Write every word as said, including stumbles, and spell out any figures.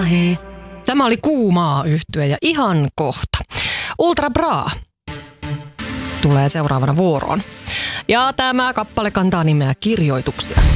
Mahi. Tämä oli Kuumaa -yhtye ja ihan kohta Ultra Bra tulee seuraavana vuoroon. Ja tämä kappale kantaa nimeä Kirjoituksia.